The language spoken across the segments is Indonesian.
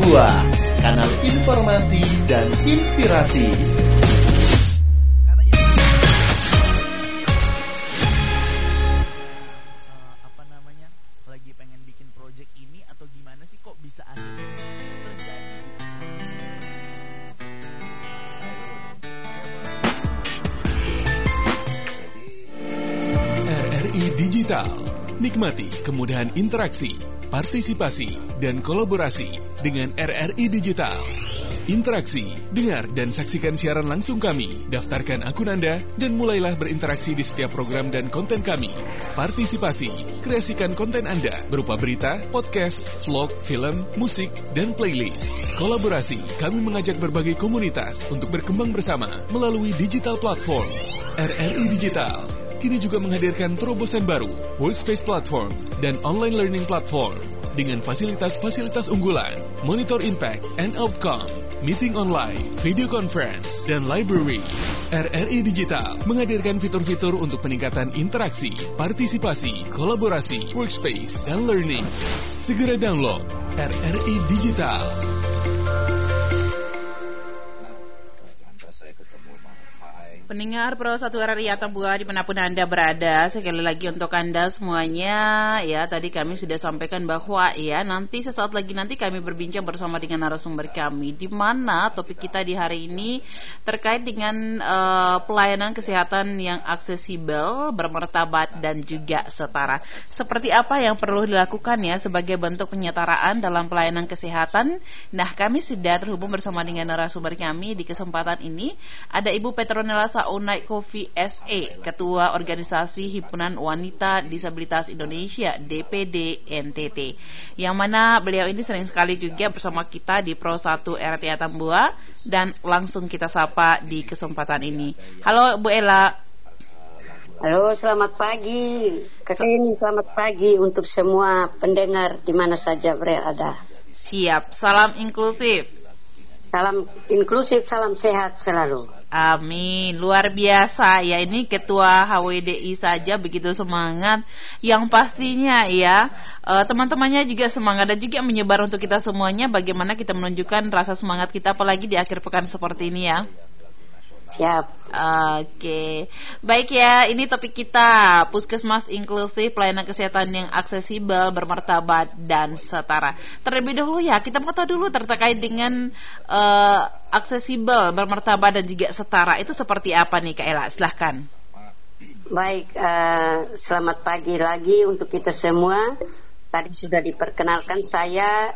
Tambua, kanal informasi dan inspirasi. Lagi pengen bikin project ini atau gimana sih, kok bisa ada terjadi? RRI Digital. Nikmati kemudahan interaksi, partisipasi, dan kolaborasi dengan RRI Digital. Interaksi, dengar dan saksikan siaran langsung kami, daftarkan akun Anda, dan mulailah berinteraksi di setiap program dan konten kami. Partisipasi, kreasikan konten Anda berupa berita, podcast, vlog, film, musik, dan playlist. Kolaborasi, kami mengajak berbagai komunitas untuk berkembang bersama melalui digital platform. RRI Digital kini juga menghadirkan terobosan baru, workspace platform, dan online learning platform dengan fasilitas-fasilitas unggulan, monitor impact and outcome, meeting online, video conference, dan library. RRI Digital menghadirkan fitur-fitur untuk peningkatan interaksi, partisipasi, kolaborasi, workspace, dan learning. Segera download RRI Digital. Pendengar Pro 1 RRI Tambua dimanapun Anda berada, sekali lagi untuk Anda semuanya, ya tadi kami sudah sampaikan bahwa ya nanti sesaat lagi kami berbincang bersama dengan narasumber kami, di mana topik kita di hari ini terkait dengan pelayanan kesehatan yang aksesibel, bermartabat dan juga setara. Seperti apa yang perlu dilakukan ya sebagai bentuk penyetaraan dalam pelayanan kesehatan? Nah, kami sudah terhubung bersama dengan narasumber kami di kesempatan ini. Ada Ibu Petronella Saunai Kofi SE, Ketua Organisasi Himpunan Wanita Disabilitas Indonesia DPD NTT, yang mana beliau ini sering sekali juga bersama kita di Pro 1 RRI Tambua, dan langsung kita sapa di kesempatan ini. Halo Bu Ella. Halo, selamat pagi Kak Eni, selamat pagi untuk semua pendengar di mana saja berada. Siap, salam inklusif. Salam inklusif, salam sehat selalu. Amin, luar biasa ya, ini Ketua HWDI saja begitu semangat, yang pastinya ya teman-temannya juga semangat dan juga menyebar untuk kita semuanya. Bagaimana kita menunjukkan rasa semangat kita apalagi di akhir pekan seperti ini ya. Siap. Oke. Baik ya, ini topik kita, Puskesmas Inklusif, pelayanan kesehatan yang aksesibel, bermartabat dan setara. Terlebih dahulu ya, kita mau tahu dulu terkait dengan aksesibel, bermartabat dan juga setara itu seperti apa nih Kak Ella? Silahkan. Baik, selamat pagi lagi untuk kita semua. Tadi sudah diperkenalkan, saya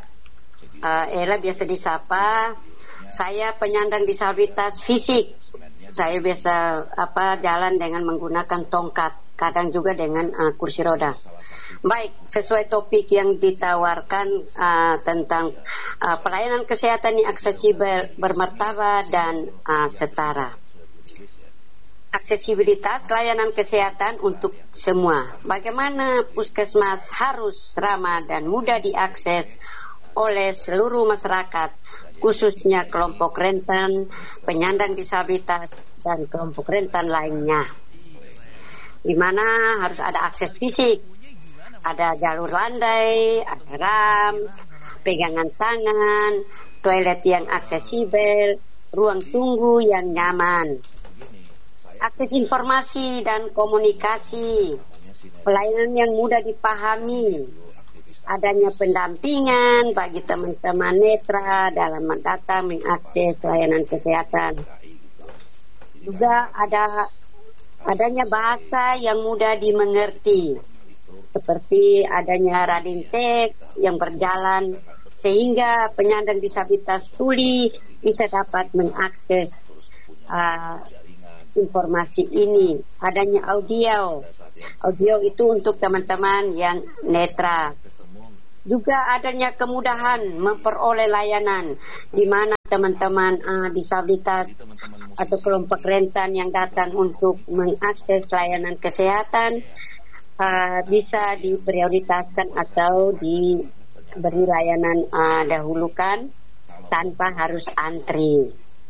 Ella, biasa disapa. Saya penyandang disabilitas fisik. Saya biasa jalan dengan menggunakan tongkat, kadang juga dengan kursi roda. Baik, sesuai topik yang ditawarkan tentang pelayanan kesehatan yang aksesibel, bermartabat dan setara. Aksesibilitas layanan kesehatan untuk semua. Bagaimana puskesmas harus ramah dan mudah diakses oleh seluruh masyarakat, khususnya kelompok rentan, penyandang disabilitas, dan kelompok rentan lainnya. Di mana harus ada akses fisik, ada jalur landai, ada ram, pegangan tangan, toilet yang aksesibel, ruang tunggu yang nyaman, akses informasi dan komunikasi, pelayanan yang mudah dipahami, adanya pendampingan bagi teman-teman netra dalam datang mengakses layanan kesehatan. Juga adanya bahasa yang mudah dimengerti, seperti adanya running text yang berjalan sehingga penyandang disabilitas tuli bisa dapat mengakses informasi ini. Adanya audio itu untuk teman-teman yang netra. Juga adanya kemudahan memperoleh layanan di mana teman-teman disabilitas atau kelompok rentan yang datang untuk mengakses layanan kesehatan bisa diprioritaskan atau diberi layanan dahulukan tanpa harus antri.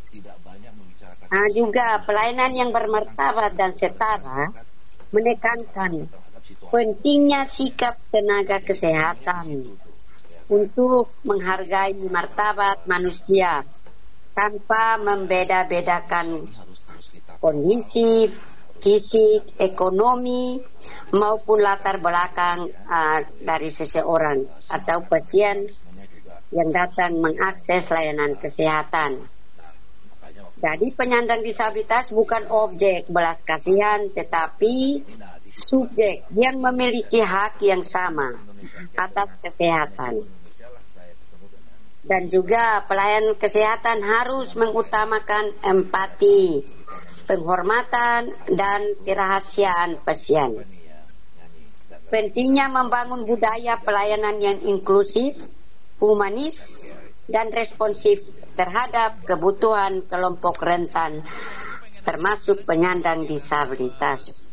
Juga pelayanan yang bermartabat dan setara menekankan pentingnya sikap tenaga kesehatan untuk menghargai martabat manusia tanpa membeda-bedakan kondisi fisik, ekonomi maupun latar belakang dari seseorang atau pasien yang datang mengakses layanan kesehatan. Jadi penyandang disabilitas bukan objek belas kasihan, tetapi subjek yang memiliki hak yang sama atas kesehatan. Dan juga pelayanan kesehatan harus mengutamakan empati, penghormatan, dan kerahasiaan pasien. Pentingnya membangun budaya pelayanan yang inklusif, humanis, dan responsif terhadap kebutuhan kelompok rentan, termasuk penyandang disabilitas.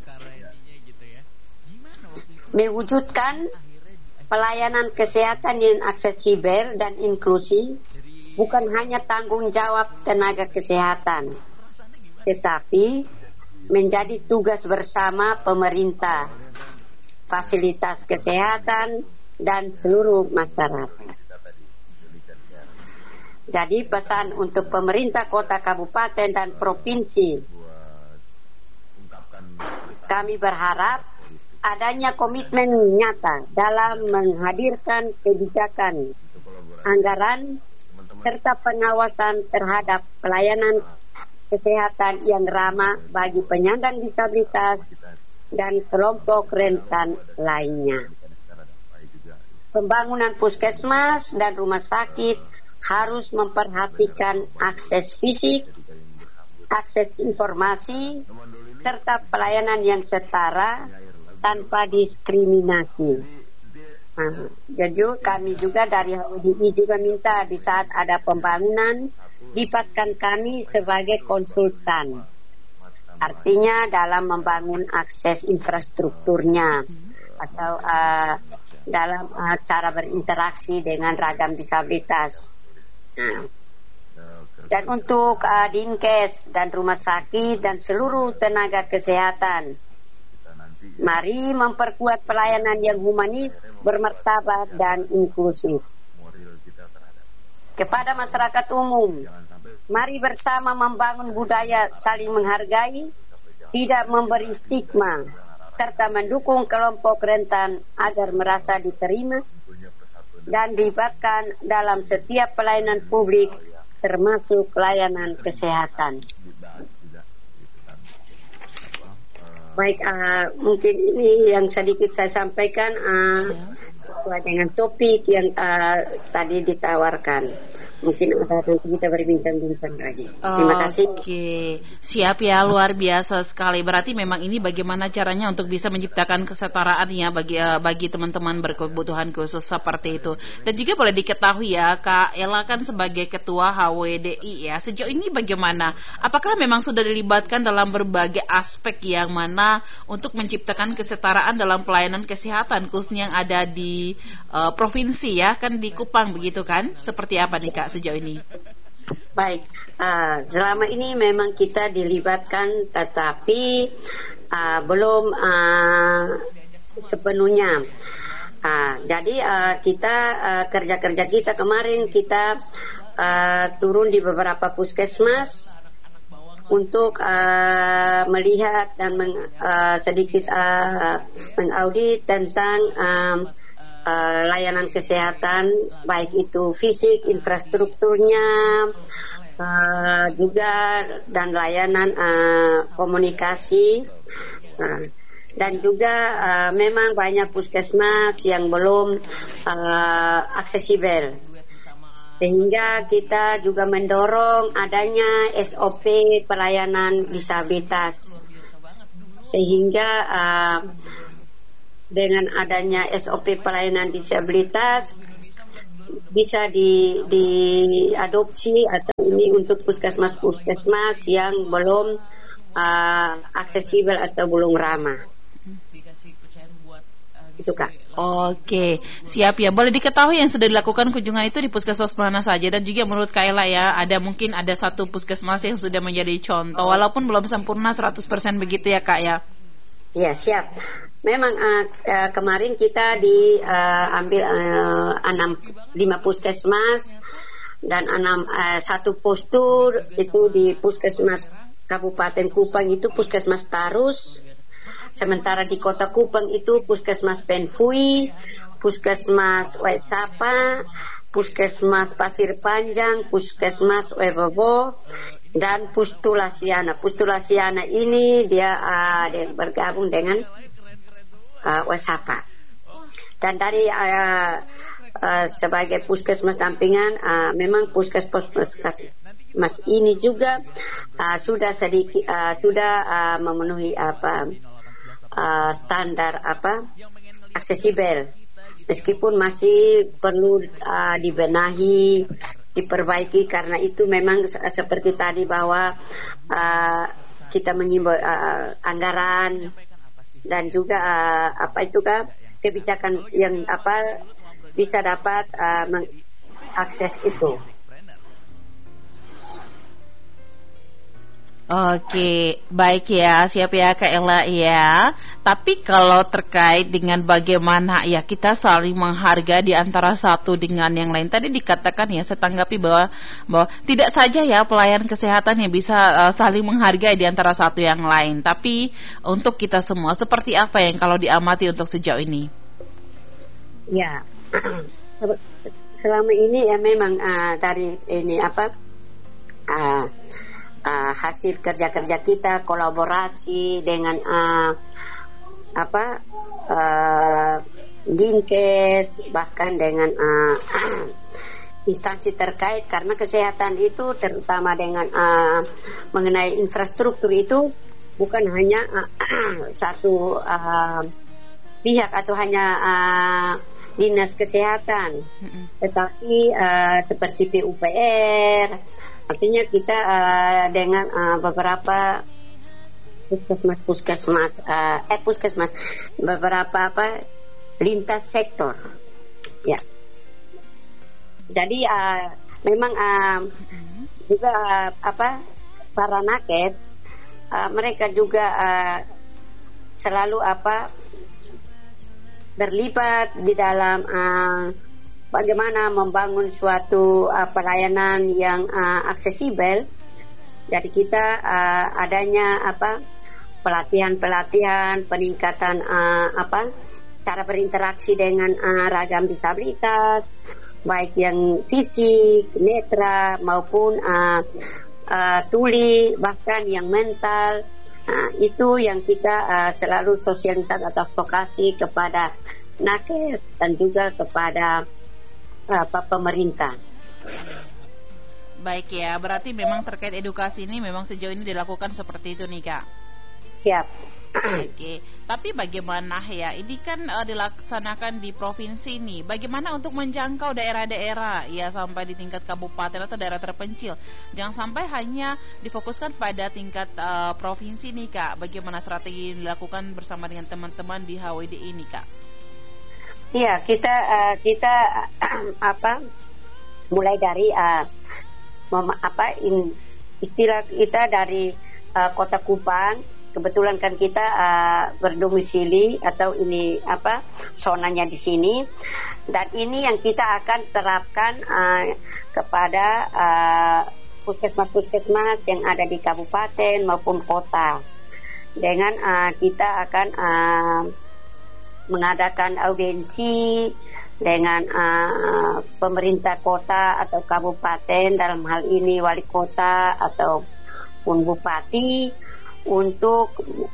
Mewujudkan pelayanan kesehatan yang aksesibel dan inklusif bukan hanya tanggung jawab tenaga kesehatan, tetapi menjadi tugas bersama pemerintah, fasilitas kesehatan, dan seluruh masyarakat. Jadi pesan untuk pemerintah kota, kabupaten, dan provinsi, kami berharap adanya komitmen nyata dalam menghadirkan kebijakan, anggaran, serta pengawasan terhadap pelayanan kesehatan yang ramah bagi penyandang disabilitas dan kelompok rentan lainnya. Pembangunan puskesmas dan rumah sakit harus memperhatikan akses fisik, akses informasi, serta pelayanan yang setara tanpa diskriminasi. Jadi kami juga dari HUDI juga minta di saat ada pembangunan libatkan kami sebagai konsultan. Artinya dalam membangun akses infrastrukturnya atau dalam cara berinteraksi dengan ragam disabilitas. Dan untuk Dinkes dan rumah sakit dan seluruh tenaga kesehatan, mari memperkuat pelayanan yang humanis, bermartabat, dan inklusif. Kepada masyarakat umum, mari bersama membangun budaya saling menghargai, tidak memberi stigma, serta mendukung kelompok rentan agar merasa diterima dan dilibatkan dalam setiap pelayanan publik, termasuk layanan kesehatan. Baik, mungkin ini yang sedikit saya sampaikan sesuai dengan topik yang tadi ditawarkan. Mungkin nanti kita berbincang-bincang lagi. Terima kasih. Oke, siap ya, luar biasa sekali. Berarti memang ini bagaimana caranya untuk bisa menciptakan kesetaraan ya bagi teman-teman berkebutuhan khusus seperti itu. Dan juga boleh diketahui ya, Kak Ella kan sebagai ketua HWDI ya, sejauh ini bagaimana? Apakah memang sudah dilibatkan dalam berbagai aspek yang mana untuk menciptakan kesetaraan dalam pelayanan kesehatan khususnya yang ada di provinsi ya, kan di Kupang begitu kan? Seperti apa nih Kak sejauh ini? Baik, selama ini memang kita dilibatkan, tetapi belum sepenuhnya. Jadi kita kerja-kerja kita kemarin kita turun di beberapa puskesmas untuk melihat dan sedikit mengaudit tentang layanan kesehatan, baik itu fisik, infrastrukturnya, juga dan layanan komunikasi, dan juga memang banyak puskesmas yang belum aksesibel, sehingga kita juga mendorong adanya SOP pelayanan disabilitas, sehingga dengan adanya SOP pelayanan disabilitas bisa diadopsi atau ini untuk puskesmas-puskesmas yang belum aksesibel atau belum ramah. Itu Kak. Oke, siap ya. Boleh diketahui yang sudah dilakukan kunjungan itu di puskesmas mana saja, dan juga menurut Kayla ya, mungkin ada satu puskesmas yang sudah menjadi contoh walaupun belum sempurna 100% begitu ya Kak ya. Ya, siap. memang kemarin kita diambil 5 puskesmas dan 1 postur itu di puskesmas Kabupaten Kupang itu puskesmas Tarus. Sementara di Kota Kupang itu puskesmas Penfui, puskesmas Waisapa, puskesmas Pasir Panjang, puskesmas Webobo, dan Pustulasiana. Pustulasiana ini dia bergabung dengan Waisapa. Dan dari sebagai puskesmas dampingan, memang puskesmas ini juga sudah memenuhi standar aksesibel, meskipun masih perlu dibenahi, diperbaiki, karena itu memang seperti tadi bahwa kita mengimbau anggaran dan juga kebijakan yang bisa dapat mengakses itu. Oke, baik ya, siap ya Kak Ella ya. Tapi kalau terkait dengan bagaimana ya kita saling menghargai di antara satu dengan yang lain, tadi dikatakan ya, saya tanggapi bahwa tidak saja ya pelayan kesehatan yang bisa saling menghargai di antara satu yang lain, tapi untuk kita semua seperti apa yang kalau diamati untuk sejauh ini? Ya, selama ini ya memang dari ini hasil kerja-kerja kita, kolaborasi dengan Dinkes, bahkan dengan instansi terkait, karena kesehatan itu terutama dengan mengenai infrastruktur itu bukan hanya satu pihak atau hanya dinas kesehatan, tetapi seperti PUPR. Artinya kita dengan beberapa puskesmas, beberapa lintas sektor, ya. Jadi memang juga para nakes mereka juga selalu terlibat di dalam bagaimana membangun suatu pelayanan yang aksesibel. Jadi kita adanya pelatihan, peningkatan cara berinteraksi dengan ragam disabilitas, baik yang fisik, netra maupun tuli, bahkan yang mental. Itu yang kita selalu sosialisasi atau advokasi kepada nakes dan juga kepada pemerintah. Baik ya, berarti memang terkait edukasi ini memang sejauh ini dilakukan seperti itu nih Kak. Siap. Oke, tapi bagaimana ya? Ini kan dilaksanakan di provinsi nih. Bagaimana untuk menjangkau daerah-daerah ya sampai di tingkat kabupaten atau daerah terpencil? Jangan sampai hanya difokuskan pada tingkat provinsi nih Kak. Bagaimana strategi yang dilakukan bersama dengan teman-teman di HWD ini Kak? Iya, kita mulai dari istilah kita dari Kota Kupang. Kebetulan kan kita berdomisili atau ini zonanya di sini, dan ini yang kita akan terapkan kepada puskesmas-puskesmas yang ada di kabupaten maupun kota. Dengan kita akan mengadakan audiensi dengan pemerintah kota atau kabupaten, dalam hal ini wali kota ataupun bupati, untuk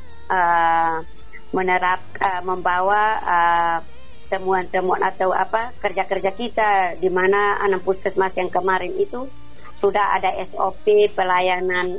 membawa temuan-temuan atau kerja-kerja kita, di mana 6 puskesmas yang kemarin itu sudah ada SOP pelayanan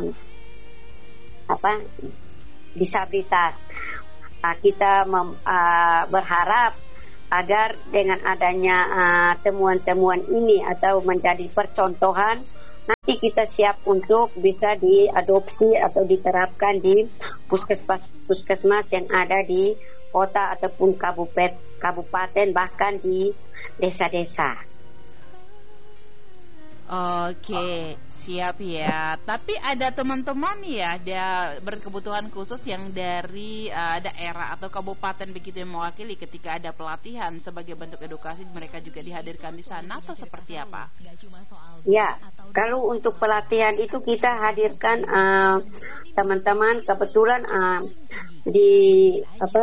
disabilitas. Kita berharap agar dengan adanya temuan-temuan ini atau menjadi percontohan, nanti kita siap untuk bisa diadopsi atau diterapkan di puskesmas yang ada di kota ataupun kabupaten, bahkan di desa-desa. Oke, siap ya. Tapi ada teman-teman ya, ada berkebutuhan khusus yang dari daerah atau kabupaten begitu yang mewakili ketika ada pelatihan sebagai bentuk edukasi, mereka juga dihadirkan di sana atau seperti apa? Ya, kalau untuk pelatihan itu kita hadirkan teman-teman kebetulan di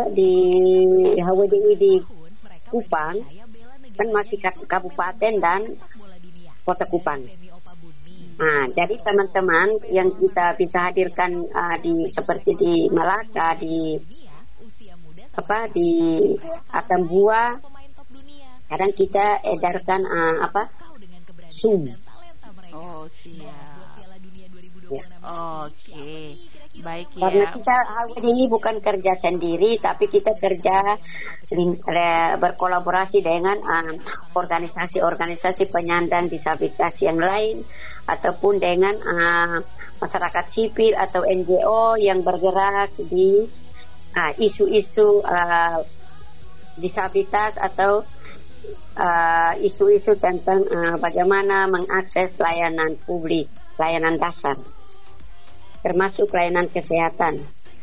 HWDI di Kupang kan masih kabupaten dan Kota Kupang. Nah, jadi teman-teman yang kita bisa hadirkan seperti di Malaka, di Atambua, kadang kita edarkan Zoom. Oh, siap. Ya. Oke, baik ya. Karena kita HWDI bukan kerja sendiri, tapi kita kerja berkolaborasi dengan organisasi-organisasi penyandang disabilitas yang lain ataupun dengan masyarakat sipil atau NGO yang bergerak di isu-isu disabilitas atau isu-isu tentang bagaimana mengakses layanan publik, layanan dasar, termasuk layanan kesehatan.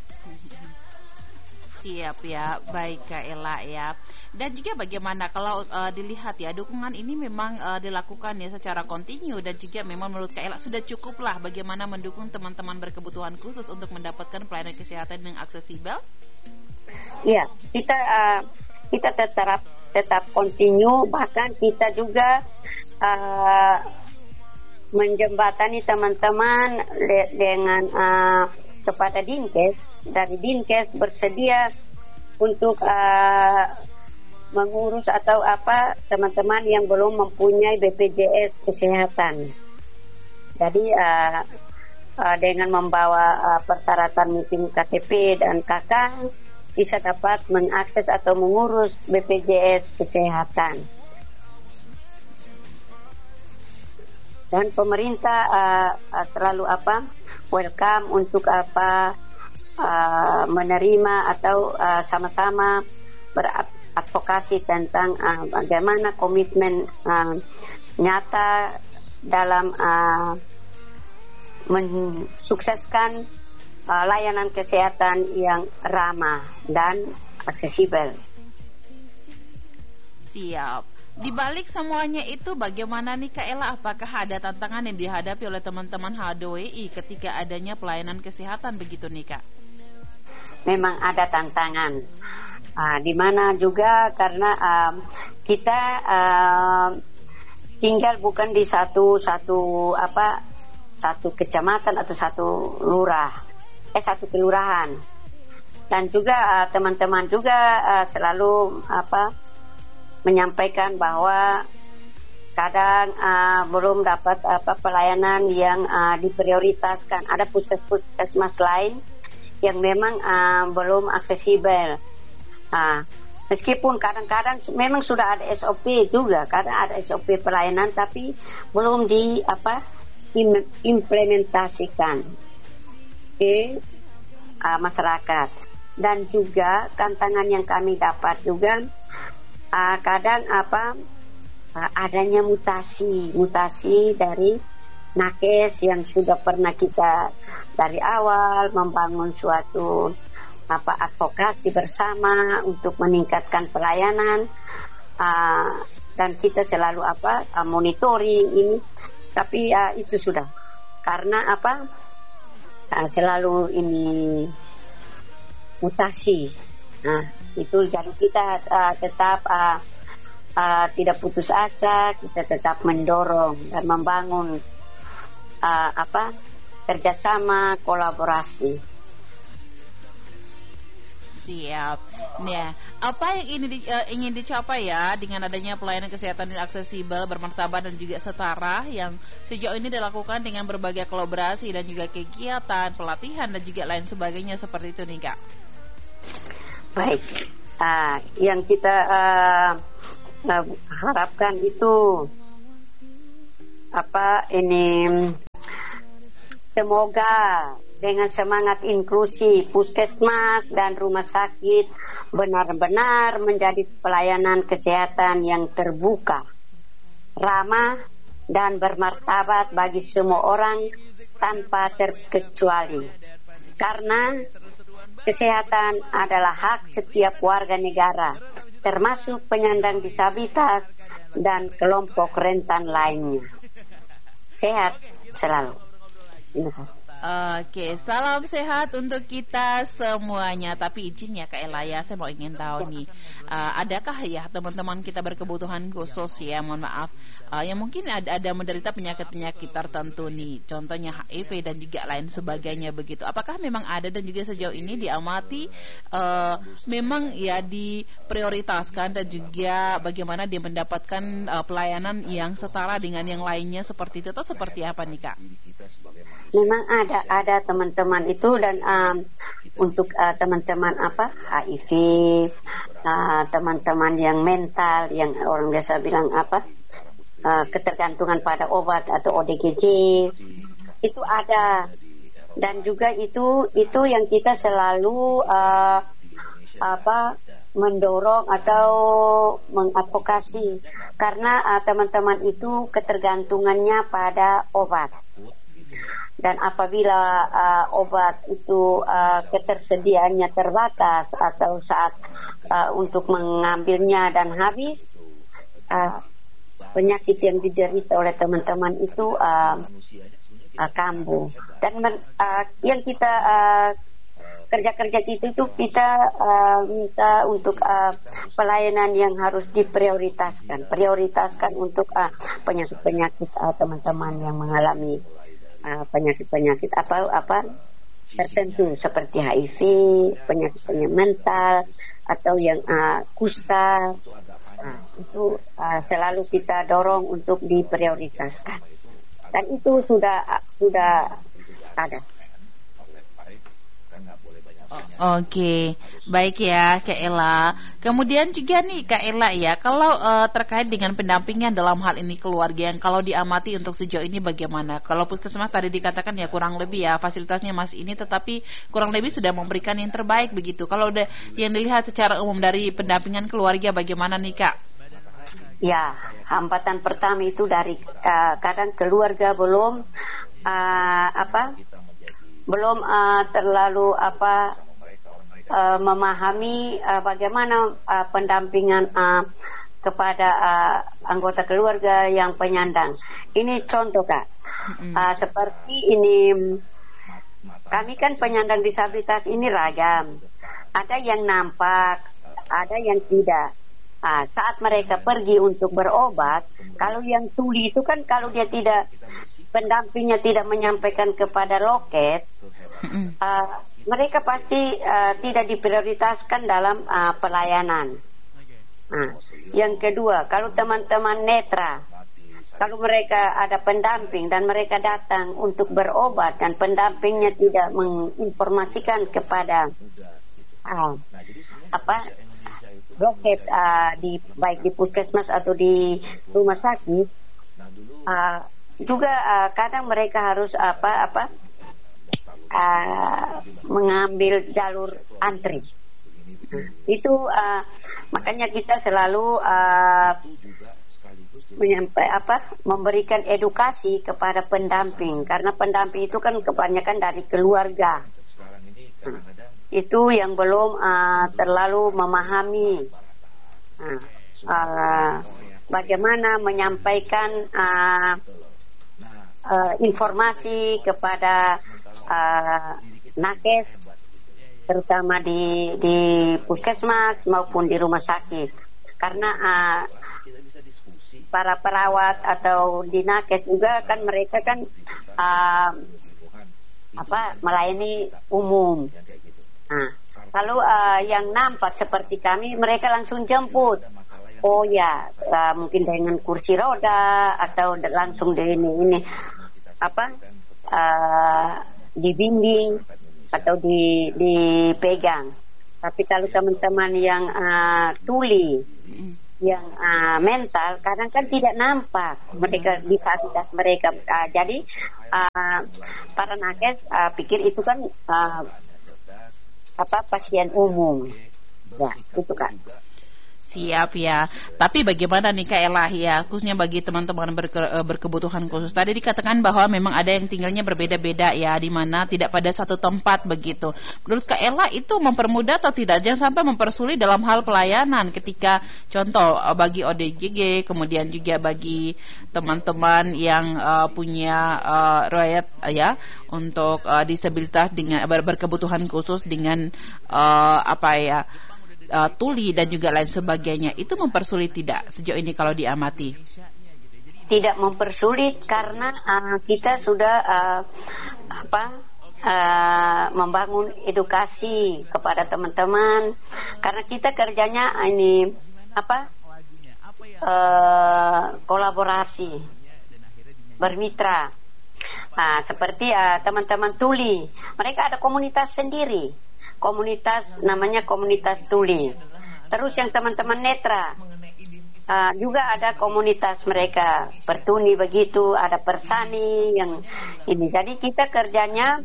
Siap ya, baik Kak Ella ya. Dan juga bagaimana kalau dilihat ya, dukungan ini memang dilakukan ya secara kontinu dan juga memang menurut Kak Ella sudah cukup lah bagaimana mendukung teman-teman berkebutuhan khusus untuk mendapatkan pelayanan kesehatan yang aksesibel? Ya, kita tetap kontinu, bahkan kita juga menjembatani teman-teman dengan kepada Dinkes. Dari Dinkes bersedia untuk mengurus atau teman-teman yang belum mempunyai BPJS kesehatan. Jadi dengan membawa persyaratan mungkin KTP dan KK bisa dapat mengakses atau mengurus BPJS kesehatan. Dan pemerintah selalu welcome untuk menerima atau sama-sama beradvokasi tentang bagaimana komitmen nyata dalam mensukseskan layanan kesehatan yang ramah dan aksesibel. Siap. Di balik semuanya itu bagaimana nih Kak Ella, apakah ada tantangan yang dihadapi oleh teman-teman HWDI ketika adanya pelayanan kesehatan begitu nih Kak? Memang ada tantangan, di mana juga karena kita tinggal bukan di satu kecamatan atau satu kelurahan, dan juga teman-teman juga selalu menyampaikan bahwa kadang belum dapat pelayanan yang diprioritaskan. Ada puskesmas lain yang memang belum aksesibel. Meskipun kadang-kadang memang sudah ada SOP juga, kadang ada SOP pelayanan tapi belum implementasikan ke masyarakat. Dan juga tantangan yang kami dapat juga kadang adanya mutasi dari nakes yang sudah pernah kita dari awal membangun suatu advokasi bersama untuk meningkatkan pelayanan, dan kita selalu monitoring ini, tapi itu sudah karena selalu ini mutasi. Itu jadi kita tetap tidak putus asa, kita tetap mendorong dan membangun kerjasama, kolaborasi. Siap. Nah, apa yang ingin dicapai ya dengan adanya pelayanan kesehatan yang aksesibel, bermartabat dan juga setara yang sejauh ini dilakukan dengan berbagai kolaborasi dan juga kegiatan, pelatihan dan juga lain sebagainya seperti itu nih Kak? Baik, yang kita harapkan itu semoga dengan semangat inklusi puskesmas dan rumah sakit benar-benar menjadi pelayanan kesehatan yang terbuka, ramah dan bermartabat bagi semua orang tanpa terkecuali. Karena kesehatan adalah hak setiap warga negara, termasuk penyandang disabilitas dan kelompok rentan lainnya. Sehat selalu. Oke, salam sehat untuk kita semuanya. Tapi izin ya Kak Ella ya, saya mau ingin tahu nih, adakah ya teman-teman kita berkebutuhan khusus ya, mohon maaf, yang mungkin ada menderita penyakit-penyakit tertentu nih, contohnya HIV dan juga lain sebagainya begitu. Apakah memang ada dan juga sejauh ini diamati memang ya diprioritaskan dan juga bagaimana dia mendapatkan pelayanan yang setara dengan yang lainnya seperti itu atau seperti apa nih Kak? Memang ada teman-teman itu dan untuk teman-teman HIV, teman-teman yang mental, yang orang biasa bilang ketergantungan pada obat atau ODGJ, itu ada. Dan juga itu yang kita selalu mendorong atau mengadvokasi, karena teman-teman itu ketergantungannya pada obat. Dan apabila obat itu ketersediaannya terbatas atau saat untuk mengambilnya dan habis, penyakit yang diderita oleh teman-teman itu kambuh. Dan yang kita kerja-kerja itu kita minta untuk pelayanan yang harus diprioritaskan untuk penyakit-penyakit teman-teman yang mengalami penyakit-penyakit tertentu seperti HIV, penyakit mental atau yang kusta, itu selalu kita dorong untuk diprioritaskan. Dan itu sudah ada. Oke, baik ya Kak Ella. Kemudian juga nih Kak Ella ya, kalau terkait dengan pendampingan dalam hal ini keluarga yang kalau diamati untuk sejauh ini bagaimana? Kalau puskesmas tadi dikatakan ya kurang lebih ya fasilitasnya masih ini, tetapi kurang lebih sudah memberikan yang terbaik begitu. Kalau udah yang dilihat secara umum dari pendampingan keluarga bagaimana nih Kak? Ya, hambatan pertama itu dari kadang keluarga belum terlalu memahami bagaimana pendampingan kepada anggota keluarga yang penyandang. Ini contoh Kak, seperti ini, kami kan penyandang disabilitas ini ragam, ada yang nampak, ada yang tidak. Saat mereka pergi untuk berobat, kalau yang tuli itu kan kalau dia tidak, pendampingnya tidak menyampaikan kepada loket, mereka pasti tidak diprioritaskan dalam pelayanan. Yang kedua, kalau teman-teman netra, kalau mereka ada pendamping dan mereka datang untuk berobat dan pendampingnya tidak menginformasikan kepada loket baik di puskesmas atau di rumah sakit, juga kadang mereka harus mengambil jalur antri. Itu makanya kita selalu memberikan edukasi kepada pendamping, karena pendamping itu kan kebanyakan dari keluarga. Itu yang belum terlalu memahami bagaimana menyampaikan informasi kepada nakes, terutama di puskesmas maupun di rumah sakit, karena para perawat atau di nakes juga kan mereka kan melayani umum. Lalu yang nampak seperti kami, mereka langsung jemput. Oh ya, mungkin dengan kursi roda atau langsung di ini dibimbing atau dipegang. Tapi kalau teman-teman yang tuli, yang mental, kadang kan tidak nampak mereka disabilitas mereka. Jadi para nakes pikir itu kan pasien umum. Ya, itu kan. Siap ya. Tapi bagaimana nih Kak Ella ya, khususnya bagi teman-teman berkebutuhan khusus. Tadi dikatakan bahwa memang ada yang tinggalnya berbeda-beda ya, di mana tidak pada satu tempat begitu. Menurut Kak Ella itu mempermudah atau tidak? Jangan sampai mempersulit dalam hal pelayanan ketika contoh bagi ODGJ, kemudian juga bagi teman-teman yang punya riwayat ya untuk disabilitas dengan berkebutuhan khusus dengan tuli dan juga lain sebagainya, itu mempersulit tidak sejauh ini kalau diamati? Tidak mempersulit karena kita sudah membangun edukasi kepada teman-teman, karena kita kerjanya ini kolaborasi, bermitra. Seperti teman-teman tuli, mereka ada komunitas sendiri. Namanya komunitas tuli. Terus yang teman-teman netra juga ada komunitas mereka bertuni begitu, ada persani yang ini. Jadi kita kerjanya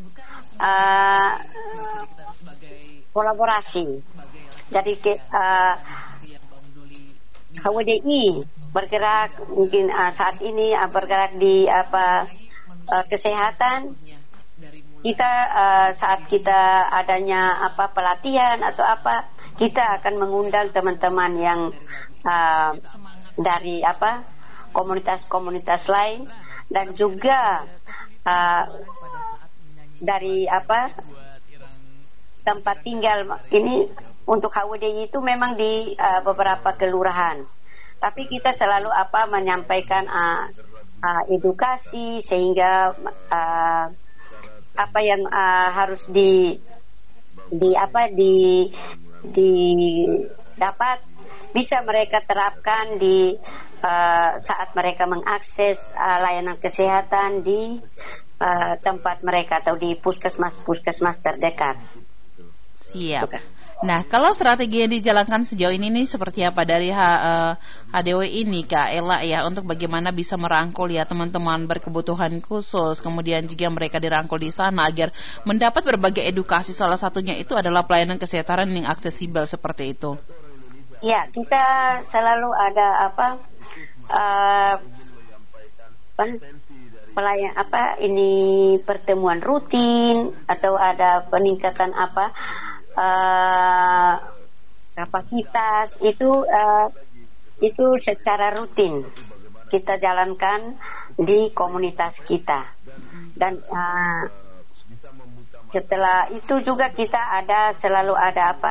kolaborasi. Jadi HWDI bergerak mungkin saat ini bergerak di kesehatan. Kita saat kita adanya pelatihan atau kita akan mengundang teman-teman yang dari komunitas-komunitas lain, dan juga dari tempat tinggal ini. Untuk HWDI itu memang di beberapa kelurahan, tapi kita selalu menyampaikan edukasi sehingga apa yang harus dapat bisa mereka terapkan di saat mereka mengakses layanan kesehatan di tempat mereka atau di puskesmas terdekat. Siap. Nah, kalau strategi yang dijalankan sejauh ini nih seperti apa dari HDW ini Kak Ella ya, untuk bagaimana bisa merangkul ya teman-teman berkebutuhan khusus, kemudian juga mereka dirangkul di sana agar mendapat berbagai edukasi, salah satunya itu adalah pelayanan kesehatan yang aksesibel seperti itu. Ya, kita selalu ada pertemuan rutin atau ada peningkatan kapasitas itu secara rutin kita jalankan di komunitas kita, dan setelah itu juga kita selalu ada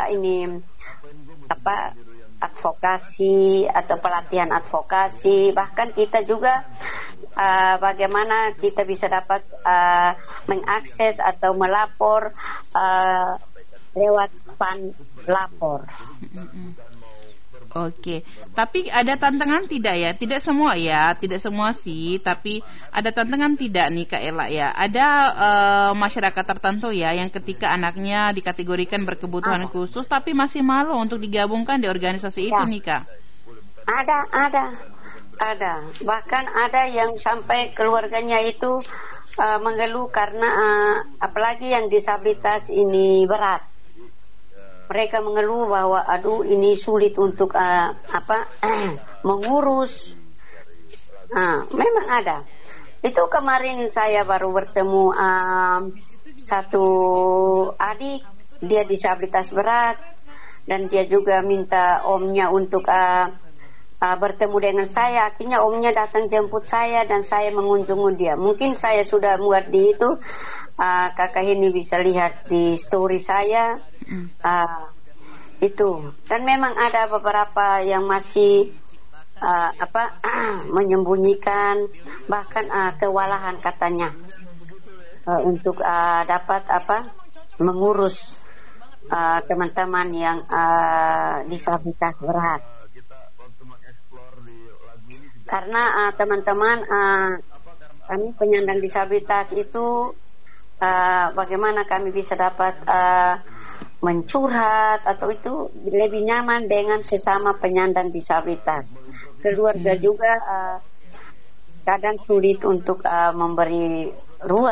advokasi atau pelatihan advokasi, bahkan kita juga bagaimana kita bisa dapat mengakses atau melapor lewat span lapor. Oke, tapi ada tantangan tidak ya? Tidak semua sih, tapi ada tantangan tidak nih Kak Ella ya? Ada masyarakat tertentu ya yang ketika anaknya dikategorikan berkebutuhan khusus tapi masih malu untuk digabungkan di organisasi itu nih Kak? Ada. Bahkan ada yang sampai keluarganya itu mengeluh karena apalagi yang disabilitas ini berat. Mereka mengeluh bahwa ini sulit untuk mengurus. Memang ada. Itu kemarin saya baru bertemu satu adik, dia disabilitas berat, dan dia juga minta omnya untuk bertemu dengan saya. Akhirnya omnya datang jemput saya dan saya mengunjungi dia. Mungkin saya sudah muat di itu. Kakak ini bisa lihat di story saya. Itu. Dan memang ada beberapa yang masih menyembunyikan, bahkan kewalahan katanya untuk dapat mengurus teman-teman yang disabilitas berat. Karena teman-teman kami penyandang disabilitas itu bagaimana kami bisa dapat mencurhat atau itu lebih nyaman dengan sesama penyandang disabilitas. Keluarga juga kadang sulit untuk memberi ruang